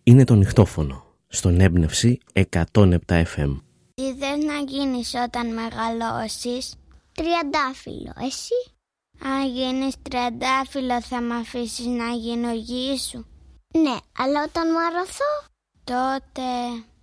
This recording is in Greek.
είναι το νυχτόφωνο στον Έμπνευση 107 FM. Τι θες να γίνεις όταν μεγαλώσεις? Τριαντάφυλλο, εσύ? Αν γίνεις τριαντάφυλλο θα μ' αφήσεις να γίνω γη σου? Ναι, αλλά όταν μαρωθώ? Τότε